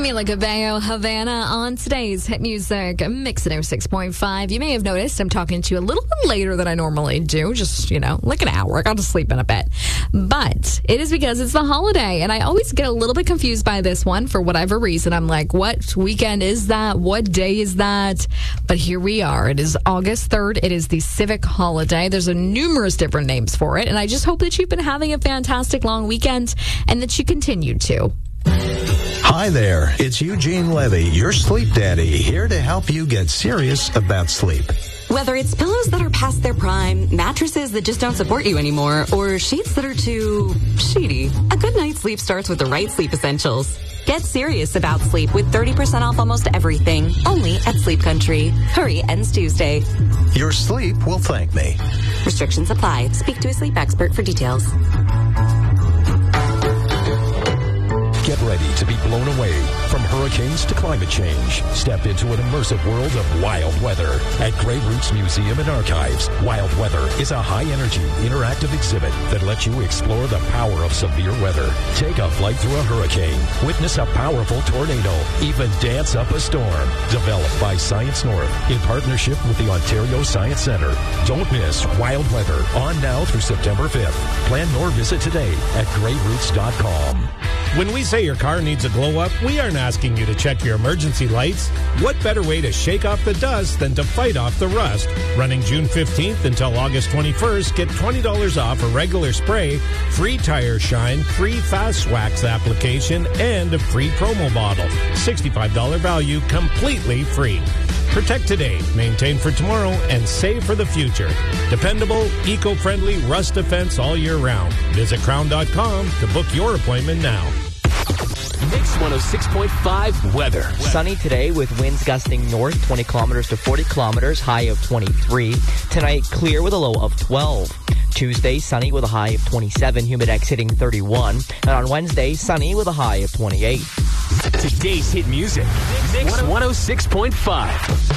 Camila Cabello, Havana on today's Hit Music Mix at 06.5. You may have noticed I'm talking to you a little bit later than I normally do. Just, like an hour. I got to sleep in a bit. But it is because it's the holiday. And I always get a little bit confused by this one for whatever reason. I'm like, what weekend is that? What day is that? But here we are. It is August 3rd. It is the civic holiday. There's numerous different names for it. And I just hope that you've been having a fantastic long weekend and that you continue to. Hi there, it's Eugene Levy, your sleep daddy, here to help you get serious about sleep. Whether it's pillows that are past their prime, mattresses that just don't support you anymore, or sheets that are too sheety, a good night's sleep starts with the right sleep essentials. Get serious about sleep with 30% off almost everything, only at Sleep Country. Hurry, ends Tuesday. Your sleep will thank me. Restrictions apply. Speak to a sleep expert for details. Get ready to be blown away from hurricanes to climate change. Step into an immersive world of wild weather at Grey Roots Museum and Archives. Wild Weather is a high-energy, interactive exhibit that lets you explore the power of severe weather. Take a flight through a hurricane, witness a powerful tornado, even dance up a storm. Developed by Science North in partnership with the Ontario Science Centre. Don't miss Wild Weather, on now through September 5th. Plan your visit today at greyroots.com. When we say your car needs a glow-up, we aren't asking you to check your emergency lights. What better way to shake off the dust than to fight off the rust? Running June 15th until August 21st, get $20 off a regular spray, free tire shine, free fast wax application, and a free promo bottle. $65 value, completely free. Protect today, maintain for tomorrow, and save for the future. Dependable, eco-friendly rust defense all year round. Visit crown.com to book your appointment now. Mix 106.5 weather. Sunny today with winds gusting north 20 kilometers to 40 kilometers, high of 23. Tonight, clear with a low of 12. Tuesday, sunny with a high of 27, Humidex hitting 31. And on Wednesday, sunny with a high of 28. Today's hit music. Mix 106.5.